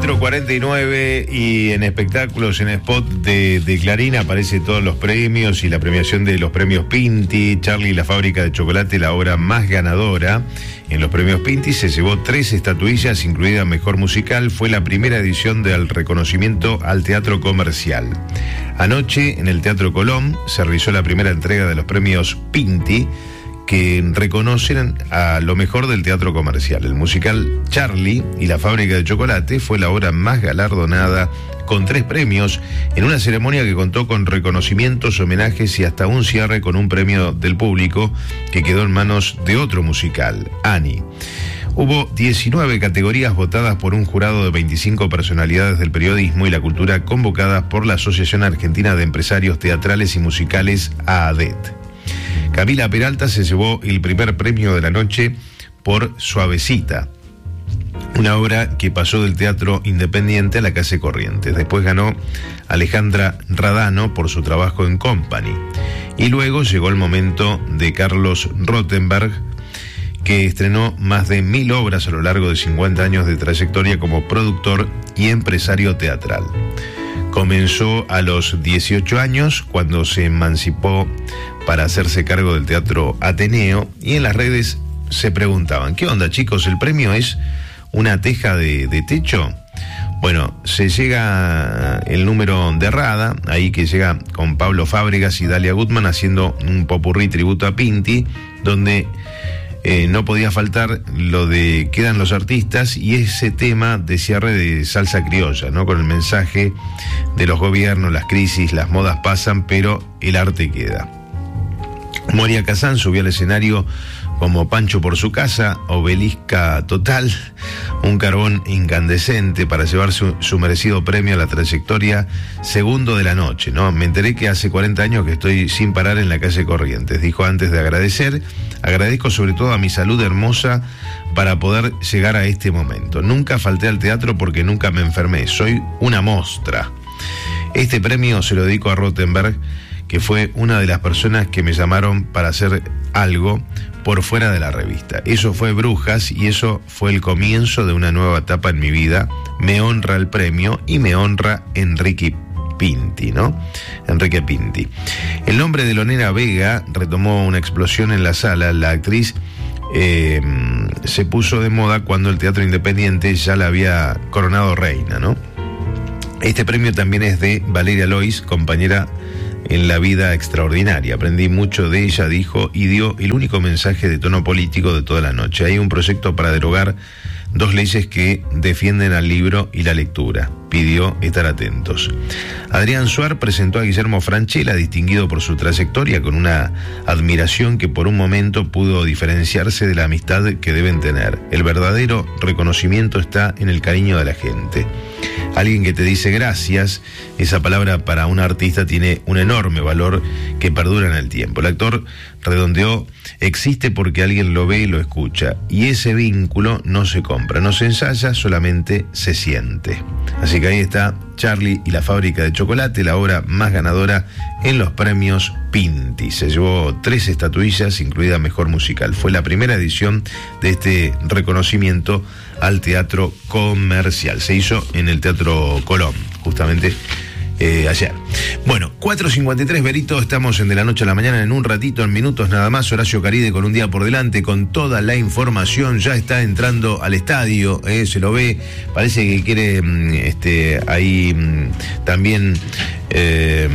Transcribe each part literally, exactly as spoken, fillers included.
cuatro cuarenta y nueve y en espectáculos, en spot de, de Clarín aparece todos los premios y la premiación de los premios Pinti. Charlie y la fábrica de chocolate, la obra más ganadora en los premios Pinti, se llevó tres estatuillas, incluida Mejor Musical. Fue la primera edición del reconocimiento al teatro comercial. Anoche, en el Teatro Colón, se realizó la primera entrega de los premios Pinti, que reconocen a lo mejor del teatro comercial. El musical Charlie y la fábrica de chocolate fue la obra más galardonada, con tres premios, en una ceremonia que contó con reconocimientos, homenajes y hasta un cierre con un premio del público que quedó en manos de otro musical, Annie. Hubo diecinueve categorías votadas por un jurado de veinticinco personalidades del periodismo y la cultura convocadas por la Asociación Argentina de Empresarios Teatrales y Musicales, A A D E T. Camila Peralta se llevó el primer premio de la noche por Suavecita, una obra que pasó del teatro independiente a la calle Corrientes. Después ganó Alejandra Radano por su trabajo en Company. Y luego llegó el momento de Carlos Rothenberg, que estrenó más de mil obras a lo largo de cincuenta años de trayectoria como productor y empresario teatral. Comenzó a los dieciocho años, cuando se emancipó para hacerse cargo del Teatro Ateneo, y en las redes se preguntaban: ¿qué onda, chicos? ¿El premio es una teja de, de techo? Bueno, se llega el número de Rada, ahí que llega con Pablo Fábregas y Dalia Gutman haciendo un popurrí tributo a Pinti, donde eh, no podía faltar lo de Quedan los artistas y ese tema de cierre de salsa criolla, ¿no? Con el mensaje de los gobiernos, las crisis, las modas pasan, pero el arte queda. Moria Kazán subió al escenario como Pancho por su casa, obelisca total, un carbón incandescente para llevar su, su merecido premio a la trayectoria segundo de la noche, ¿no? Me enteré que hace cuarenta años que estoy sin parar en la calle Corrientes, dijo antes de agradecer. Agradezco sobre todo a mi salud hermosa para poder llegar a este momento. Nunca falté al teatro porque nunca me enfermé, soy una mostra. Este premio se lo dedico a Rothenberg, que fue una de las personas que me llamaron para hacer algo por fuera de la revista. Eso fue Brujas y eso fue el comienzo de una nueva etapa en mi vida. Me honra el premio y me honra Enrique Pinti, ¿no? Enrique Pinti. El nombre de Lonera Vega retomó una explosión en la sala. La actriz eh, se puso de moda cuando el teatro independiente ya la había coronado reina, ¿no? Este premio también es de Valeria Lois, compañera en la vida extraordinaria. Aprendí mucho de ella, dijo, y dio el único mensaje de tono político de toda la noche. Hay un proyecto para derogar dos leyes que defienden al libro y la lectura. Pidió estar atentos. Adrián Suar presentó a Guillermo Francella, distinguido por su trayectoria, con una admiración que por un momento pudo diferenciarse de la amistad que deben tener. El verdadero reconocimiento está en el cariño de la gente. Alguien que te dice gracias, esa palabra para un artista tiene un enorme valor que perdura en el tiempo. El actor redondeó: existe porque alguien lo ve y lo escucha, y ese vínculo no se compra, no se ensaya, solamente se siente. Así que ahí está Charlie y la fábrica de chocolate, la obra más ganadora en los premios Pinti. Se llevó tres estatuillas, incluida Mejor Musical. Fue la primera edición de este reconocimiento al teatro comercial. Se hizo en el Teatro Colón, justamente eh, ayer. Bueno, cuatro cincuenta y tres, Berito, estamos en De la Noche a la Mañana, en un ratito, en minutos nada más. Horacio Caride con un día por delante, con toda la información. Ya está entrando al estadio, eh, se lo ve, parece que quiere este, ahí también eh,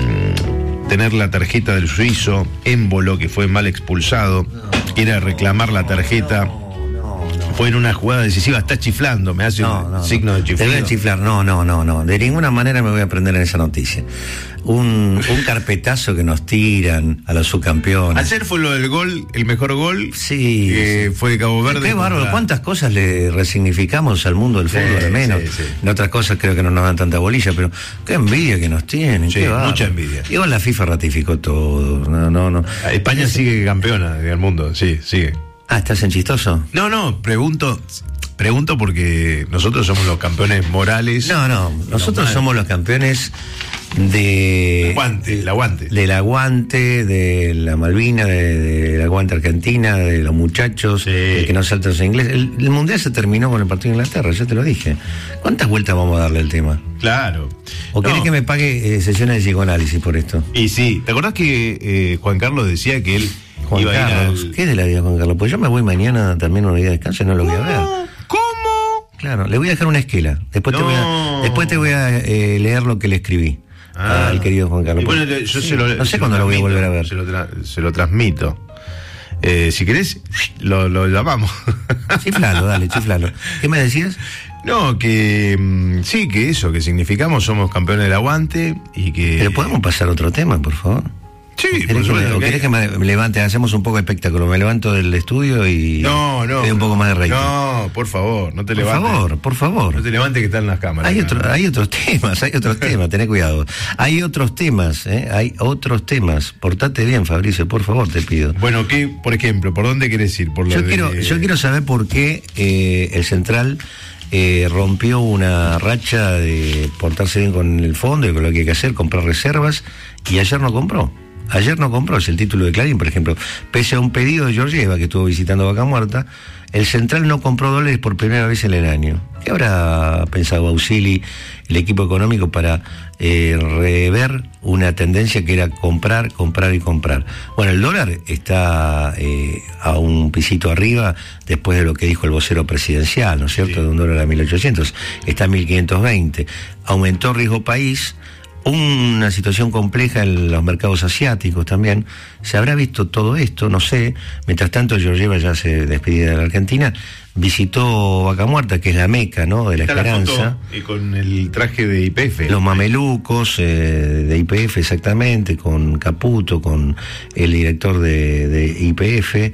tener la tarjeta del suizo, Émbolo, que fue mal expulsado, quiere reclamar la tarjeta. Fue en una jugada decisiva, está chiflando, me hace no, un no, signo no. de chiflido. Te voy a chiflar, no, no, no, no. De ninguna manera me voy a prender en esa noticia. Un, un carpetazo que nos tiran a los subcampeones. Ayer fue lo del gol, el mejor gol. Sí. Que sí. fue de Cabo Verde. Qué bárbaro, cuántas cosas le resignificamos al mundo del fútbol, sí, al menos. Sí, sí. En otras cosas creo que no nos dan tanta bolilla, pero qué envidia que nos tienen. Sí, qué mucha envidia. Igual la FIFA ratificó todo. No, no, no. España sigue campeona del mundo, sí, sigue. Ah, ¿estás en chistoso? No, no, pregunto. Pregunto porque nosotros somos los campeones morales. No, no, nosotros no somos los campeones de... Aguante, el aguante. Del aguante, de la Malvina, de, del aguante Argentina, de los muchachos, sí. de que no saltan en inglés. El, el Mundial se terminó con el partido de Inglaterra, ya te lo dije. ¿Cuántas vueltas vamos a darle al tema? Claro. ¿O no. querés que me pague eh, sesiones de psicoanálisis por esto? Y sí, ¿te acordás que eh, Juan Carlos decía que él Juan iba Carlos, a ir al... ¿qué es de la vida de Juan Carlos? Pues yo me voy mañana también a un día de descanso y no lo voy a ver. ¿Cómo? Claro, le voy a dejar una esquela. Después no. te voy a, después te voy a eh, leer lo que le escribí ah. al querido Juan Carlos. Bueno, yo sí. se lo, no sé se cuándo lo, lo voy a volver a ver. Se lo, tra se lo transmito. Eh, si querés, lo, lo llamamos. Chiflalo, dale, chiflalo. ¿Qué me decías? No, que mmm, sí, que eso, que significamos somos campeones del aguante y que... Pero podemos pasar a otro tema, por favor. Sí, por supuesto. ¿O querés que me levante? Hacemos un poco de espectáculo. Me levanto del estudio y... No, no. Te doy un poco más de rating. No, por favor, no te levantes. Por favor, por favor. No te levantes que están las cámaras. Hay, otro, hay otros temas, hay otros temas, tené cuidado. Hay otros temas, ¿eh? Hay otros temas. Portate bien, Fabricio, por favor, te pido. Bueno, ¿qué, por ejemplo, por dónde querés ir? Por lo yo, de... quiero, yo quiero saber por qué eh, el Central... Eh, rompió una racha de portarse bien con el fondo y con lo que hay que hacer, comprar reservas, y ayer no compró. Ayer no compró, es el título de Clarín, por ejemplo. Pese a un pedido de Georgieva, que estuvo visitando Vaca Muerta, el Central no compró dólares por primera vez en el año. ¿Qué habrá pensado Auxili, el equipo económico, para eh, rever una tendencia que era comprar, comprar y comprar? Bueno, el dólar está eh, a un pisito arriba después de lo que dijo el vocero presidencial, ¿no es cierto? Sí. De un dólar a mil ochocientos, está a mil quinientos veinte. Aumentó riesgo país. Una situación compleja en los mercados asiáticos también. ¿Se habrá visto todo esto? No sé. Mientras tanto, Georgieva ya se despedía de la Argentina. Visitó Vaca Muerta, que es la meca, ¿no?, de la Está esperanza. La foto, y con el traje de I P F. Los mamelucos eh, de I P F, exactamente, con Caputo, con el director de, de I P F,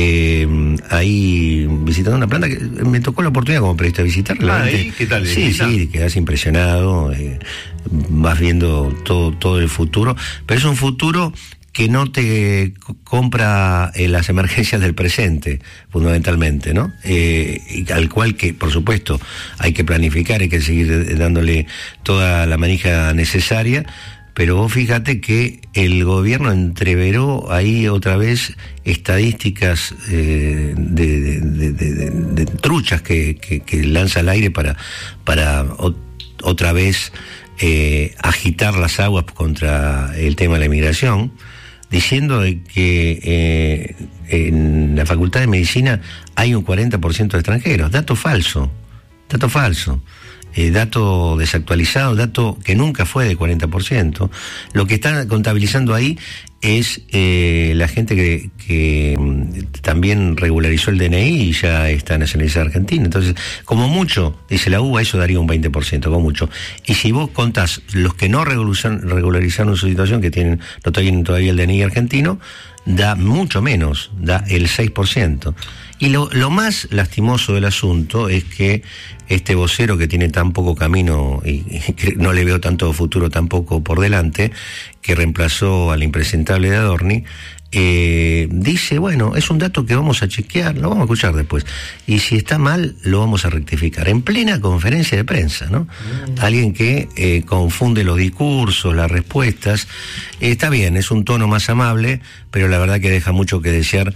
eh, ahí visitando una planta que me tocó la oportunidad como periodista de visitarla. Ah, ¿ahí? ¿Qué tal? Sí, sí, quedás impresionado, eh, vas viendo todo, todo el futuro, pero es un futuro que no te compra eh, las emergencias del presente, fundamentalmente, ¿no? Eh, y al cual que, por supuesto, hay que planificar, hay que seguir dándole toda la manija necesaria, pero vos fíjate que el gobierno entreveró ahí otra vez estadísticas eh, de, de, de, de, de truchas que, que, que lanza al aire para, para o, otra vez eh, agitar las aguas contra el tema de la inmigración, diciendo de que eh, en la Facultad de Medicina hay un cuarenta por ciento de extranjeros. Dato falso, dato falso. Eh, dato desactualizado, dato que nunca fue de cuarenta por ciento. Lo que están contabilizando ahí es eh, la gente que, que también regularizó el D N I y ya está nacionalizada argentina. Entonces, como mucho, dice la U B A, eso daría un veinte por ciento, como mucho. Y si vos contás los que no regularizaron, regularizaron su situación, que tienen no tienen todavía el D N I argentino, da mucho menos, da el seis por ciento. Y lo, lo más lastimoso del asunto es que este vocero, que tiene tan poco camino y, y que no le veo tanto futuro tampoco por delante, que reemplazó al impresentable de Adorni, eh, dice, bueno, es un dato que vamos a chequear, lo vamos a escuchar después, y si está mal, lo vamos a rectificar, en plena conferencia de prensa, ¿no? Mm. Alguien que eh, confunde los discursos, las respuestas, eh, está bien, es un tono más amable, pero la verdad que deja mucho que desear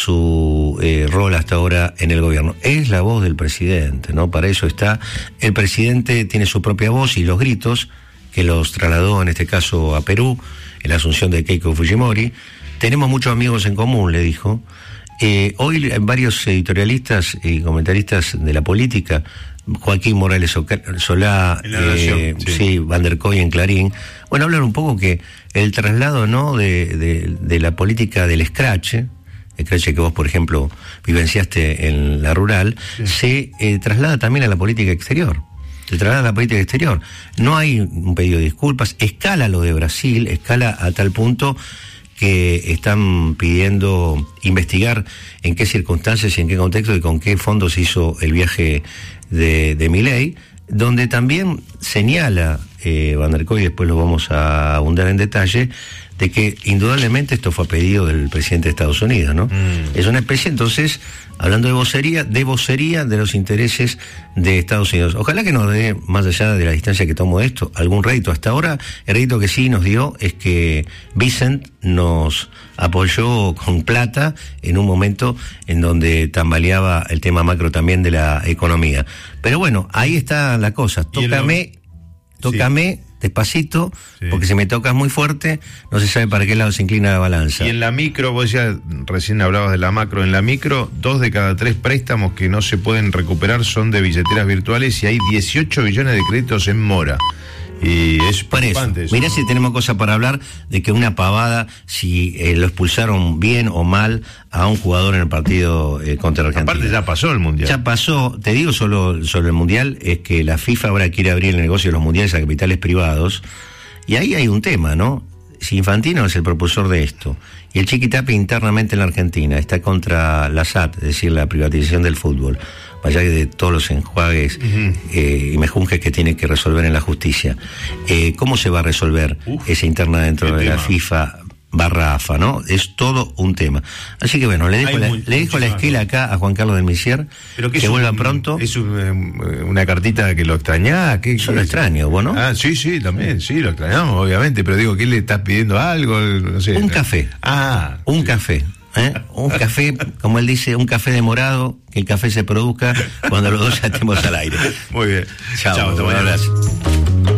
su eh, rol hasta ahora en el gobierno. Es la voz del presidente, ¿no? Para eso está. El presidente tiene su propia voz y los gritos, que los trasladó en este caso a Perú, en la asunción de Keiko Fujimori. Tenemos muchos amigos en común, le dijo. Eh, hoy varios editorialistas y comentaristas de la política, Joaquín Morales Solá, en la Nación, eh, sí. sí, Van der Koy en Clarín, bueno, hablan un poco que el traslado, ¿no?, de, de, de la política del escrache, el escrache que vos, por ejemplo, vivenciaste en la rural, sí, se eh, traslada también a la política exterior. Se traslada a la política exterior. No hay un pedido de disculpas, escala lo de Brasil, escala a tal punto que están pidiendo investigar en qué circunstancias y en qué contexto y con qué fondos se hizo el viaje de, de Milei, donde también señala eh, Van der Koy, después lo vamos a abundar en detalle, de que indudablemente esto fue a pedido del presidente de Estados Unidos, ¿no? Mm. Es una especie entonces hablando de vocería, de vocería de los intereses de Estados Unidos. Ojalá que nos dé, más allá de la distancia que tomo esto, algún rédito. Hasta ahora, el rédito que sí nos dio es que Vicent nos apoyó con plata en un momento en donde tambaleaba el tema macro también de la economía. Pero bueno, ahí está la cosa. Tócame, tócame... Sí. Despacito, sí. Porque si me tocas muy fuerte, no se sabe para qué lado se inclina la balanza. Y en la micro, vos ya recién hablabas de la macro, en la micro, dos de cada tres préstamos que no se pueden recuperar son de billeteras virtuales y hay dieciocho billones de créditos en mora. Y es preocupante eso. Mirá si tenemos cosas para hablar de que una pavada, si eh, lo expulsaron bien o mal a un jugador en el partido eh, contra Argentina. Aparte ya pasó el Mundial. Ya pasó, te digo solo sobre el Mundial, es que la FIFA ahora quiere abrir el negocio de los mundiales a capitales privados, y ahí hay un tema, ¿no? Si Infantino es el propulsor de esto, y el Chiquitape internamente en la Argentina está contra la S A T, es decir, la privatización del fútbol, allá de todos los enjuagues uh-huh. eh, y mejunjes que tiene que resolver en la justicia. Eh, ¿Cómo se va a resolver Uf, esa interna dentro de tema. La FIFA barra A F A, ¿no? Es todo un tema. Así que bueno, le dejo, la, muy, le dejo la esquela acá a Juan Carlos del Misier, que, que vuelva un, pronto. ¿Es un, una cartita que lo extrañá? ¿Qué, Yo lo extraño, ¿vos no? Ah, sí, sí, también, sí, lo extrañamos, obviamente, pero digo, ¿qué le estás pidiendo algo? No sé. Un café. Ah. Un sí. café. ¿Eh? Un café, como él dice, un café demorado, que el café se produzca cuando los dos ya estemos al aire. Muy bien. Chao, Chao, te voy a hablar.